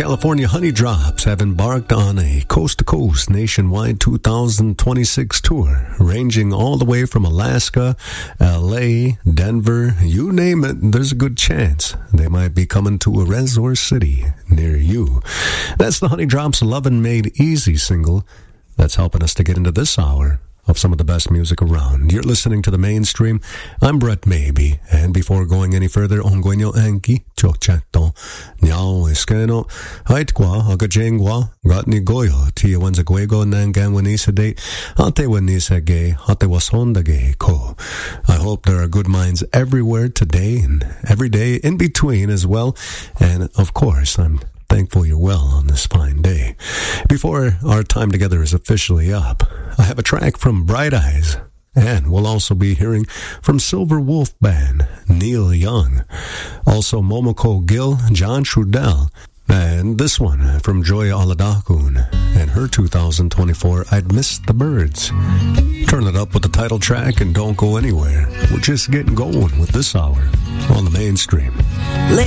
California Honey Drops have embarked on a coast-to-coast nationwide 2026 tour, ranging all the way from Alaska, LA, Denver, you name it, there's a good chance they might be coming to a resort city near you. That's the Honey Drops Lovin' Made Easy single that's helping us to get into this hour of some of the best music around. You're listening to The Mainstream. I'm Brett Maybe, and before going any further, ongoinyo anki chochato nyao eskeno haitqua agajengwa gatni goyo tia wanza guego nangan wanisade ate wanisage ate wasondage ko. I hope there are good minds everywhere today and every day in between as well, and of course I'm thankful you're well on this fine day. Before our time together is officially up, I have a track from Bright Eyes, and we'll also be hearing from Silver Wolf Band, Neil Young, also Momoko Gill, John Trudell, and this one from Joy Oladokun and her 2024 I'd Miss the Birds. Turn it up with the title track and don't go anywhere. We're just getting going with this hour on The Mainstream.